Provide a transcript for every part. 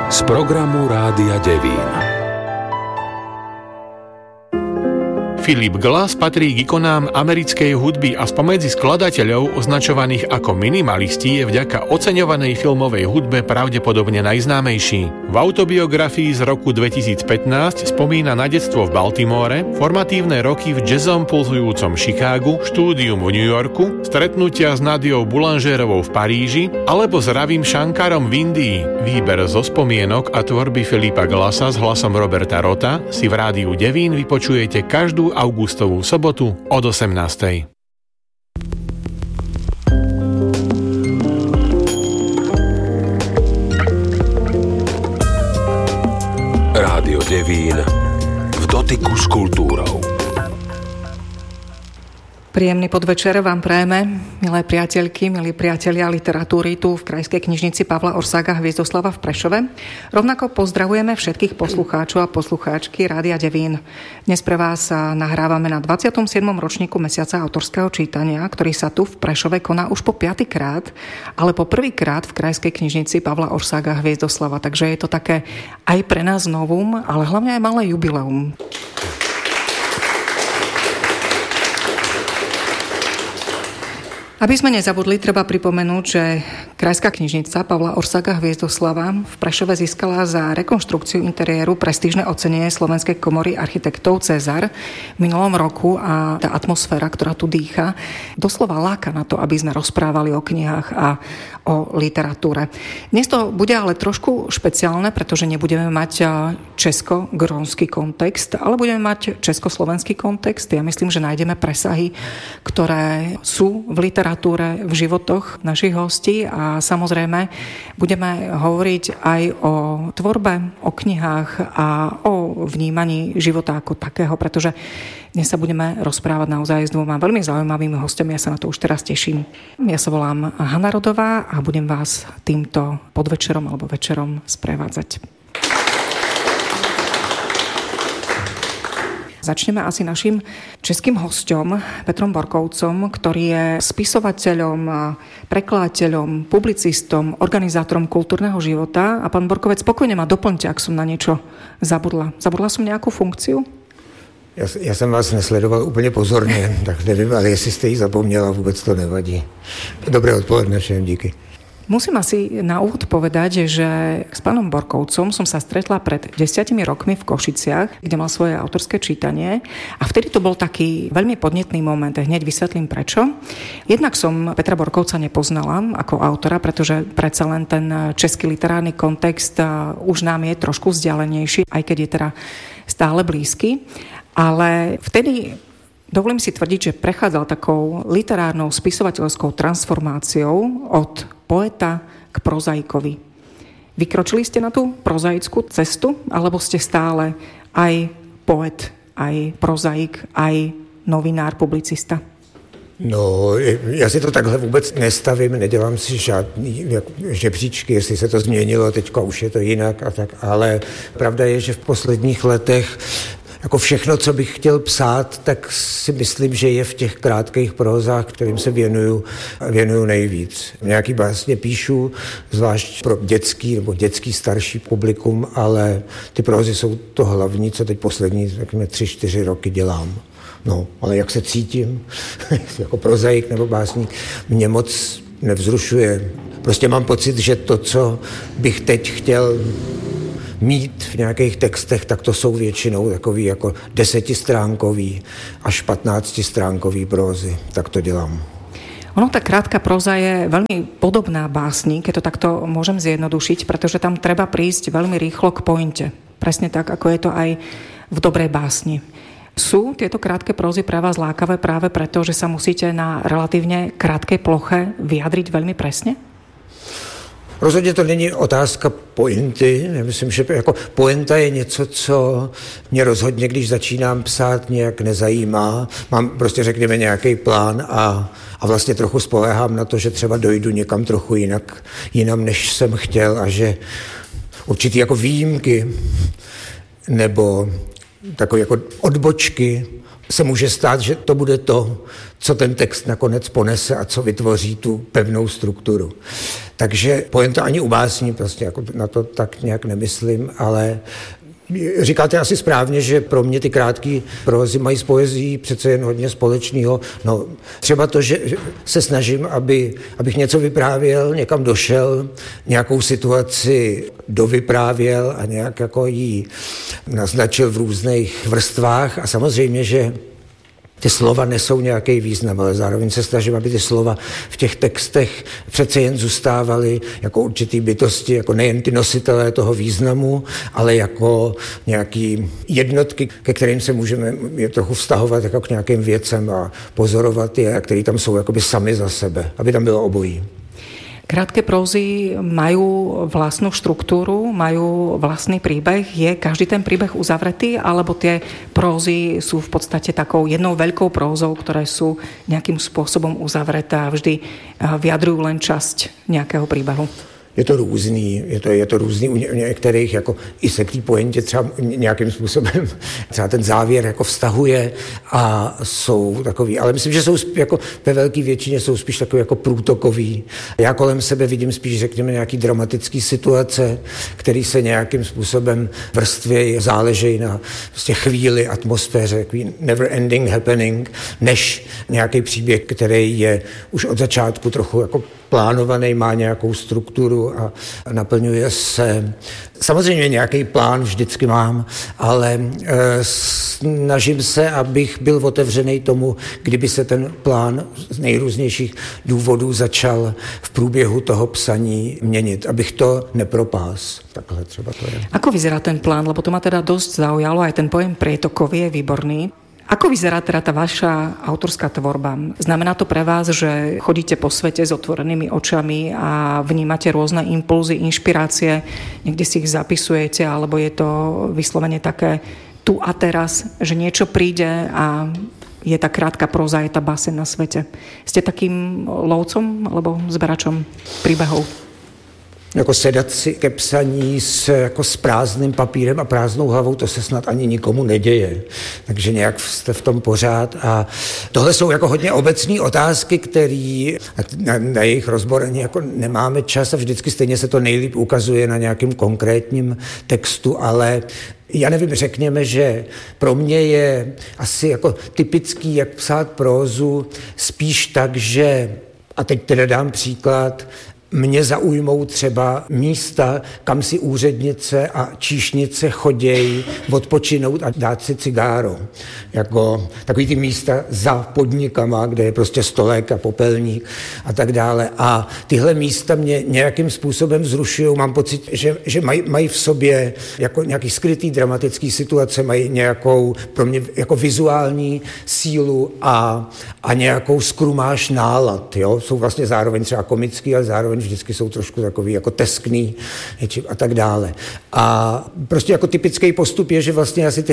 z programu Rádia Devín. Philip Glass patrí k ikonám americkej hudby a spomedzi skladateľov označovaných ako minimalisti je vďaka oceňovanej filmovej hudbe pravdepodobne najznámejší. V autobiografii z roku 2015 spomína na detstvo v Baltimore, formatívne roky v jazzom pulzujúcom Chicagu, štúdium v New Yorku, stretnutia s Nadiou Boulangerovou v Paríži alebo s Ravim Shankarom v Indii. Výber zo spomienok a tvorby Philipa Glassa s hlasom Roberta Rota si v Rádiu Devín vypočujete každú augustovú sobotu od 18:00. Rádio Devín v dotyku s kultúrou. Príjemný podvečer vám prajeme, milé priateľky, milí priatelia literatúry tu v Krajskej knižnici Pavla Orsága Hviezdoslava v Prešove. Rovnako pozdravujeme všetkých poslucháčov a poslucháčky Rádia Devín. Dnes pre vás nahrávame na 27. ročníku mesiaca autorského čítania, ktorý sa tu v Prešove koná už po 5. krát, ale po prvýkrát v Krajskej knižnici Pavla Orsága Hviezdoslava. Takže je to také aj pre nás novum, ale hlavne aj malé jubileum. Aby sme nezabudli, treba pripomenúť, že Krajská knižnica Pavla Orsága Hviezdoslava v Prešove získala za rekonštrukciu interiéru prestížne ocenenie Slovenskej komory architektov Cezar v minulom roku a tá atmosféra, ktorá tu dýcha, doslova láka na to, aby sme rozprávali o knihách a o literatúre. Dnes to bude ale trošku špeciálne, pretože nebudeme mať česko-grónsky kontext, ale budeme mať československý kontext. Ja myslím, že nájdeme presahy, ktoré sú v literatúre, v životoch našich hostí a samozrejme budeme hovoriť aj o tvorbe, o knihách a o vnímaní života ako takého, pretože dnes sa budeme rozprávať naozaj s dvoma veľmi zaujímavými hostiami. Ja sa na to už teraz teším. Ja sa volám Hanna Rodová a budem vás týmto podvečerom alebo večerom sprevádzať. Začneme asi našim českým hosťom, Petrom Borkovcom, ktorý je spisovateľom, prekladateľom, publicistom, organizátorom kultúrneho života. A pán Borkovec, spokojne ma doplňte, ak som na niečo zabudla. Zabudla som nejakú funkciu? Já jsem vás nesledoval úplně pozorně, tak nevím, ale jestli jste ji zapomněla, vůbec to nevadí. Dobré odpoledne všem, díky. Musím asi na úvod povedať, že s pánom Borkovcom som sa stretla pred 10 rokmi v Košiciach, kde mal svoje autorské čítanie a vtedy to bol taký veľmi podnetný moment. Hneď vysvetlím prečo. Jednak som Petra Borkovca nepoznala ako autora, pretože predsa len ten český literárny kontext už nám je trošku vzdialenejší, aj keď je teda stále blízky. Ale vtedy, dovolím si tvrdiť, že prechádzal takou literárnou spisovateľskou transformáciou od poeta k prozaikovi. Vykročili ste na tú prozaickú cestu, alebo ste stále aj poet, aj prozaik, aj novinár, publicista? No, já si to takhle vůbec nestavím, nedělám si žádný žebříčky, jestli se to změnilo, teďka už je to jinak a tak, ale pravda je, že v posledních letech jako všechno, co bych chtěl psát, tak si myslím, že je v těch krátkých prózách, kterým se věnuju nejvíc. Nějaký básně píšu, zvlášť pro dětský nebo dětský starší publikum, ale ty prózy jsou to hlavní, co teď poslední 3-4 roky dělám. No, ale jak se cítím, jako prozaik nebo básník, mě moc nevzrušuje. Prostě mám pocit, že to, co bych teď chtěl mít v nějakých textech, tak to jsou většinou takový jako 10stránkový až 15stránkový prózy. Tak to dělám. Ono, tá krátka próza je veľmi podobná básni, keď to takto môžem zjednodušiť, pretože tam treba prísť veľmi rýchlo k pointe. Presne tak, ako je to aj v dobrej básni. Sú tieto krátke prózy pre vás lákavé práve preto, že sa musíte na relatívne krátkej ploche vyjadriť veľmi presne? Rozhodně to není otázka pointy. Já myslím, že jako pointa je něco, co mě rozhodně, když začínám psát, nějak nezajímá. Mám prostě, řekněme, nějaký plán a vlastně trochu spoléhám na to, že třeba dojdu někam trochu jinam, než jsem chtěl a že určitý jako výjimky nebo takové jako odbočky se může stát, že to bude to, co ten text nakonec ponese a co vytvoří tu pevnou strukturu. Takže pointa ani u básní, prostě jako na to tak nějak nemyslím, ale říkáte asi správně, že pro mě ty krátké prózy mají s poezií přece jen hodně společného. No, třeba to, že se snažím, abych něco vyprávěl, někam došel, nějakou situaci dovyprávěl a nějak jako ji naznačil v různých vrstvách a samozřejmě, že ty slova nesou nějaký význam, ale zároveň se snažím, aby ty slova v těch textech přece jen zůstávaly jako určitý bytosti, jako nejen ty nositelé toho významu, ale jako nějaký jednotky, ke kterým se můžeme je trochu vztahovat jako k nějakým věcem a pozorovat je, které tam jsou jakoby sami za sebe, aby tam bylo obojí. Krátke prózy majú vlastnú štruktúru, majú vlastný príbeh. Je každý ten príbeh uzavretý, alebo tie prózy sú v podstate takou jednou veľkou prózou, ktoré sú nejakým spôsobom uzavreté a vždy vyjadrujú len časť nejakého príbehu? Je to různý, je to různý u některých, jako i se k té pointě třeba nějakým způsobem třeba ten závěr jako vztahuje a jsou takový, ale myslím, že jsou jako ve velké většině jsou spíš takový jako průtokový. Já kolem sebe vidím spíš, řekněme, nějaký dramatický situace, který se nějakým způsobem vrstvějí, záležejí na prostě chvíli, atmosféře, takový never ending happening, než nějaký příběh, který je už od začátku trochu jako plánovaný, má nějakou strukturu a naplňuje se. Samozřejmě nějaký plán vždycky mám, ale snažím se, abych byl otevřený tomu, kdyby se ten plán z nejrůznějších důvodů začal v průběhu toho psaní měnit, abych to nepropás. Takhle třeba to je. Ako vyzerá ten plán? Lebo to ma teda dosť zaujalo, aj ten pojem prietokový je výborný. Ako vyzerá teda tá vaša autorská tvorba? Znamená to pre vás, že chodíte po svete s otvorenými očami a vnímate rôzne impulzy, inšpirácie, niekde si ich zapisujete, alebo je to vyslovene také tu a teraz, že niečo príde a je tá krátka próza, je tá báseň na svete. Ste takým lovcom alebo zberačom príbehov? Jako sedat si ke psaní jako s prázdným papírem a prázdnou hlavou, to se snad ani nikomu neděje. Takže nějak jste v tom pořád. A tohle jsou jako hodně obecné otázky, které na jejich rozbor ani jako nemáme čas a vždycky stejně se to nejlíp ukazuje na nějakém konkrétním textu, ale já nevím, řekněme, že pro mě je asi jako typický, jak psát prózu, spíš tak, že, a teď teda dám příklad, mě zaujmou třeba místa, kam si úřednice a číšnice chodějí odpočinout a dát si cigáro. Jako takový ty místa za podnikama, kde je prostě stolek a popelník a tak dále. A tyhle místa mě nějakým způsobem vzrušují. Mám pocit, že mají v sobě jako nějaký skrytý dramatický situace, mají nějakou pro mě jako vizuální sílu a nějakou skrumáž nálad. Jo? Jsou vlastně zároveň třeba komický, ale zároveň vždycky jsou trošku takový jako teskný a tak dále. A prostě jako typický postup je, že vlastně já si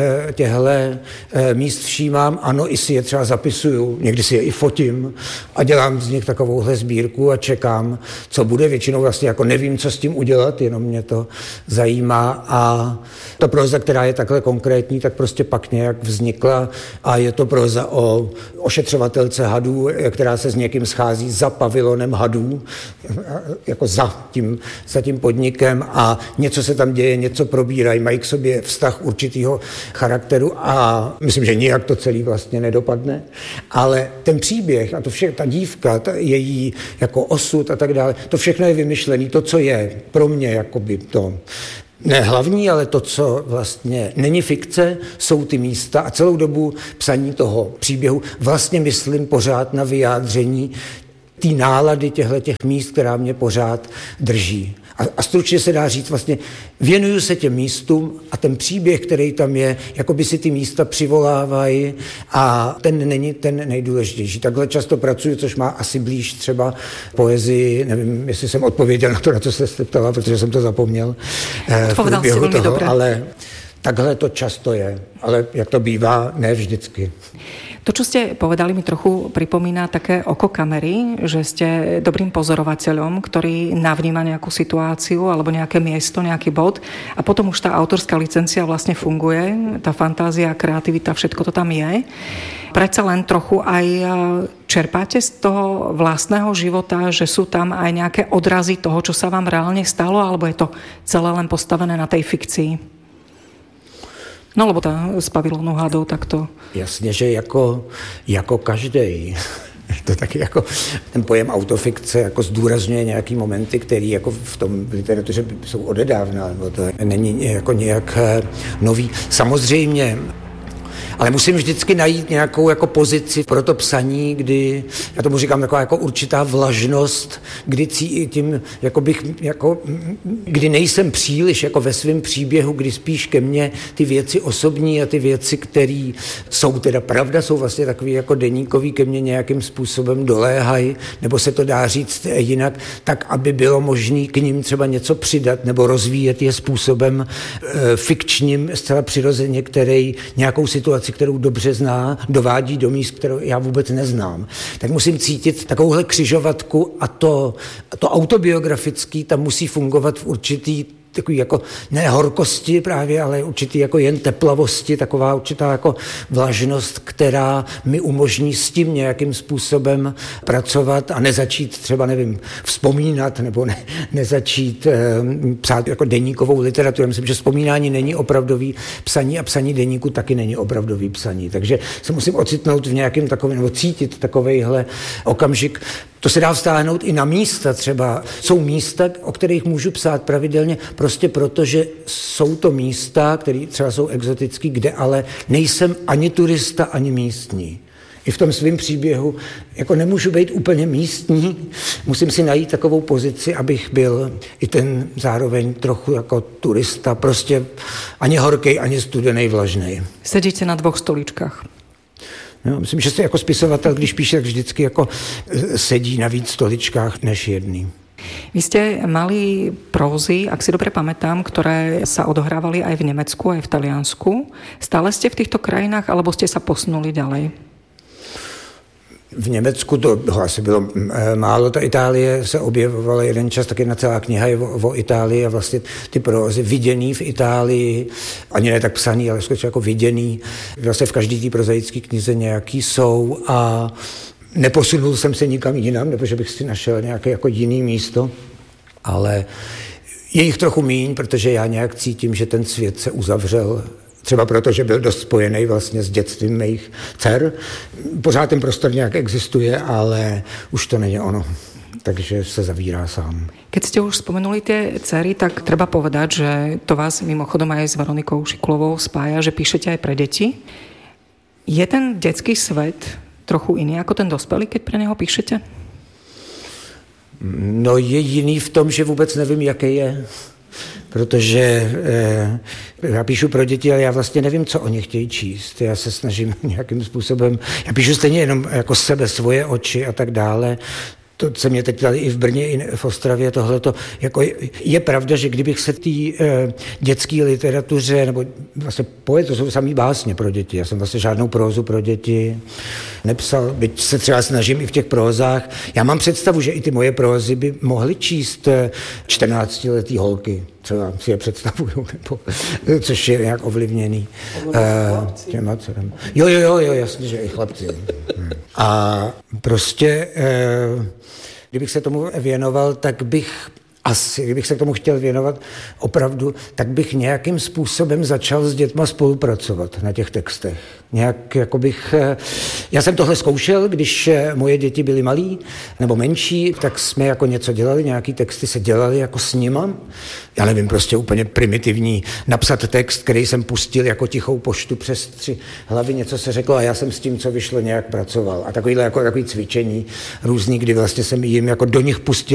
těhle míst všímám, ano, i si je třeba zapisuju, někdy si je i fotím a dělám z nich takovouhle sbírku a čekám, co bude. Většinou vlastně jako nevím, co s tím udělat, jenom mě to zajímá a ta próza, která je takhle konkrétní, tak prostě pak nějak vznikla a je to próza o ošetřovatelce hadů, která se s někým schází za pavilonem hadů, jako za tím podnikem a něco se tam děje, něco probírají, mají k sobě vztah určitýho charakteru a myslím, že nijak to celý vlastně nedopadne, ale ten příběh a to všechno, ta dívka, její jako osud a tak dále, to všechno je vymyšlený, to, co je pro mě jakoby to ne hlavní, ale to, co vlastně není fikce, jsou ty místa a celou dobu psaní toho příběhu vlastně myslím pořád na vyjádření té nálady těch míst, která mě pořád drží. A stručně se dá říct, vlastně věnuju se těm místům a ten příběh, který tam je, jako by si ty místa přivolávají a ten není ten nejdůležitější. Takhle často pracuji, což má asi blíž třeba poezii, nevím, jestli jsem odpověděl na to, na co jste ptala, protože jsem to zapomněl v průběhu toho, ale takhle to často je, ale jak to bývá, ne vždycky. To, čo ste povedali, mi trochu pripomína také oko kamery, že ste dobrým pozorovateľom, ktorý navníma nejakú situáciu alebo nejaké miesto, nejaký bod a potom už tá autorská licencia vlastne funguje, tá fantázia, kreativita, všetko to tam je. Predsa len trochu aj čerpáte z toho vlastného života, že sú tam aj nejaké odrazy toho, čo sa vám reálne stalo, alebo je to celé len postavené na tej fikcii? No, lebo s pavilonu hadov takto. Jasně, že jako každej. To taky jako ten pojem autofikce jako zdůrazňuje nějaký momenty, které jako v tom literatuře jsou odedávna, nebo to není jako nějak nový. Samozřejmě, ale musím vždycky najít nějakou jako pozici pro to psaní, kdy, já tomu říkám, taková jako určitá vlažnost, kdy cítím, kdy nejsem příliš jako ve svém příběhu, kdy spíš ke mně ty věci osobní a ty věci, které jsou teda pravda, jsou vlastně takový jako deníkový, ke mně nějakým způsobem doléhají, nebo se to dá říct jinak, tak, aby bylo možné k ním třeba něco přidat nebo rozvíjet je způsobem fikčním, zcela přirozeně, který nějakou situaci, kterou dobře zná, dovádí do míst, kterou já vůbec neznám. Tak musím cítit takovouhle křižovatku a to autobiografický tam musí fungovat v určitý takový jako ne horkosti právě, ale určitý jako jen teplavosti, taková určitá jako vlažnost, která mi umožní s tím nějakým způsobem pracovat a nezačít třeba, nevím, vzpomínat nebo nezačít psát jako deníkovou literaturu. Myslím, že vzpomínání není opravdový psaní a psaní deníku taky není opravdový psaní. Takže se musím ocitnout v nějakém takovém, nebo cítit takovejhle okamžik. To se dá vztáhnout i na místa třeba. Jsou místa, o kterých můžu psát pravidelně, prostě proto, že jsou to místa, které třeba jsou exotické, kde ale nejsem ani turista, ani místní. I v tom svém příběhu jako nemůžu být úplně místní, musím si najít takovou pozici, abych byl i ten zároveň trochu jako turista, prostě ani horkej, ani studenej, vlažnej. Sedíte na 2 stoličkách. No, myslím, že se jako spisovatel, když píše, tak vždycky jako sedí na víc stoličkách než jedný. Vy ste mali prózy, ak si dobre pamätám, ktoré sa odohrávali aj v Nemecku, aj v Taliansku. Stále ste v týchto krajinách, alebo ste sa posunuli ďalej? V Německu to asi bylo málo, ta Itálie se objevovala jeden čas, tak jedna celá kniha je o Itálii a vlastně ty prózy viděný v Itálii, ani ne tak psaný, ale skutečně jako viděný. Vlastně v každý té prozaické knize nějaký jsou a neposunul jsem se nikam jinam, nebo že bych si našel nějaké jako jiný místo, ale je jich trochu míň, protože já nějak cítím, že ten svět se uzavřel. Třeba proto, že byl dost spojený vlastně s dětstvím mých dcer. Pořád ten prostor nějak existuje, ale už to není ono. Takže se zavírá sám. Keď ste už spomenuli tie dcery, tak treba povedať, že to vás mimochodom aj s Veronikou Šikulovou spája, že píšete aj pre deti. Je ten detský svet trochu iný ako ten dospelý, keď pre neho píšete? No je jiný v tom, že vůbec nevím, jaký je. Protože já píšu pro děti, ale já vlastně nevím, co oni chtějí číst. Já se snažím nějakým způsobem, já píšu stejně jenom jako sebe, svoje oči a tak dále. To se mě teď dali i v Brně, i v Ostravě, tohleto. Jako je pravda, že kdybych se té dětské literatuře, nebo vlastně to jsou samý básně pro děti. Já jsem vlastně žádnou prózu pro děti nepsal, byť se třeba snažím i v těch prózách. Já mám představu, že i ty moje prózy by mohly číst 14letý holky. Třeba si je představuju, nebo, což je nějak ovlivněný těma dcerem. Jo, jasně, že i chlapci. A prostě, kdybych se tomu věnoval, tak bych kdybych se k tomu chtěl věnovat opravdu, tak bych nějakým způsobem začal s dětma spolupracovat na těch textech. Nějak jako bych... Já jsem tohle zkoušel, když moje děti byly malí nebo menší, tak jsme jako něco dělali, nějaký texty se dělali jako s nima. Já nevím, prostě úplně primitivní napsat text, který jsem pustil jako tichou poštu přes 3 hlavy, něco se řeklo a já jsem s tím, co vyšlo, nějak pracoval. A takový cvičení různý, kdy vlastně jsem jim jako do nich pustil